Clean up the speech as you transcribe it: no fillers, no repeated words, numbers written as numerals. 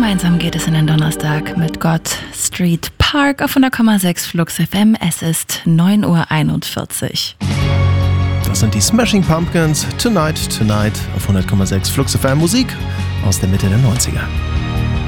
Gemeinsam geht es in den Donnerstag mit Gott Street Park auf 100,6 Flux FM. Es ist 9:41 Uhr. Das sind die Smashing Pumpkins. Tonight auf 100,6 Flux FM. Musik aus der Mitte der 90er.